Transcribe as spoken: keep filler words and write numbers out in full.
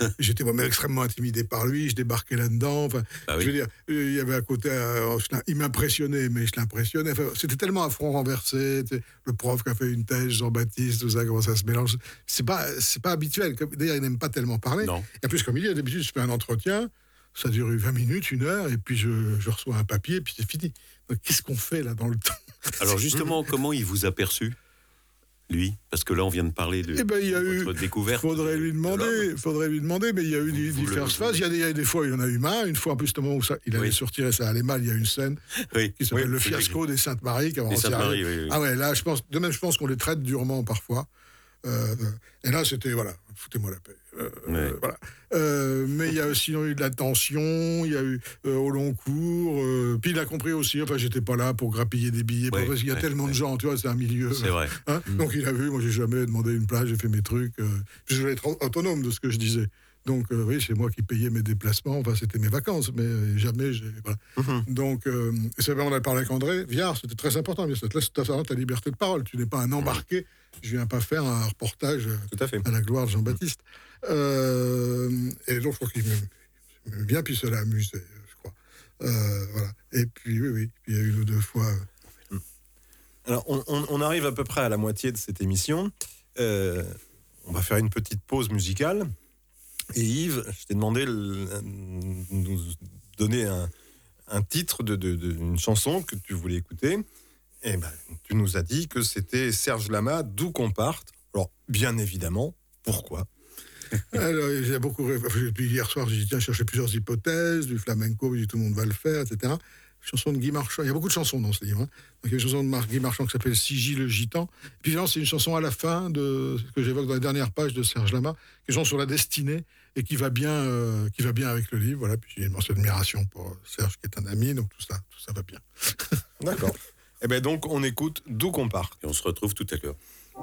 J'étais moi-même extrêmement intimidé par lui, je débarquais là-dedans. Enfin, Bah je oui. veux dire, euh, il y avait à côté, euh, je l'im- il m'impressionnait, mais je l'impressionnais. Enfin, c'était tellement à front renversé. tu sais, Le prof qui a fait une thèse, Jean-Baptiste, tout ça, comment ça se mélange. C'est pas, c'est pas habituel. Comme- D'ailleurs, il n'aime pas tellement parler. Non. Et en plus, comme il dit, d'habitude, je fais un entretien, ça dure vingt minutes, une heure, et puis je, je reçois un papier, et puis c'est fini. Donc, qu'est-ce qu'on fait là dans le temps? Alors justement, comment il vous a perçu, lui? Parce que là, on vient de parler de, Eh ben, il y a de eu. votre découverte. Faudrait lui de l'homme. demander. Faudrait lui demander, mais il y a eu Vous- des vous le- diverses phases. Il y, a des, il y a des fois, il y en a eu marre. Une fois, en plus, au moment où ça, il allait Oui. sortir et ça allait mal, il y a une scène Oui. qui s'appelle Oui, Le oui, fiasco des Saintes-Maries. qui Les avance Saintes-Maries, sérieux. oui, oui. Ah ouais, là, je pense. De même, je pense qu'on les traite durement parfois. Euh, et là, c'était, voilà, foutez-moi la paix. Euh, Ouais. euh, voilà. Euh, mais il y a sinon eu de la tension, il y a eu euh, au long cours. Euh, puis il a compris aussi, enfin, j'étais pas là pour grappiller des billets, Ouais, parce qu'il y a ouais, tellement ouais. de gens, tu vois, c'est un milieu. C'est vrai. Hein Donc il a vu, moi j'ai jamais demandé une place, j'ai fait mes trucs. Euh, je voulais être autonome de ce que je disais. Donc euh, oui, c'est moi qui payais mes déplacements, enfin c'était mes vacances, mais euh, jamais j'ai. Voilà. Mhm. Donc euh, et c'est vrai, on a parlé avec André Viard, c'était très important, mais ça te laisse ta, ta liberté de parole. Tu n'es pas un embarqué. Je viens pas faire un reportage euh, Tout à fait. à la gloire de Jean-Baptiste. Euh, et donc je crois qu'il m'aime m'aime bien, puis ça l'a amusé, je crois. Euh, voilà. Et puis oui, oui, il y a une ou deux fois. euh, Alors, on, on- on arrive à peu près à la moitié de cette émission. Euh, on va faire une petite pause musicale. Et Yves, je t'ai demandé le- de nous donner un, un titre de, de- de- d'une chanson que tu voulais écouter. Et ben, tu nous as dit que c'était Serge Lama, D'où qu'on parte. Alors, bien évidemment, pourquoi? Alors, j'ai beaucoup réfléchi. Depuis hier soir, j'ai dit, tiens, chercher plusieurs hypothèses, du flamenco, j'ai dit, tout le monde va le faire, et cetera. Chanson de Guy Marchand. Il y a beaucoup de chansons dans ce livre. Hein. Donc, il y a une chanson de Mar- Guy Marchand qui s'appelle Sigi le Gitan. Puis, finalement, c'est une chanson à la fin de ce que j'évoque dans les dernières pages de Serge Lama, qui est une chanson sur la destinée et qui va bien, euh, qui va bien avec le livre. Voilà. Puis, j'ai une immense admiration pour Serge, qui est un ami. Donc, tout ça, tout ça va bien. D'accord. Et ben donc, on écoute D'où qu'on parte. Et on se retrouve tout à l'heure.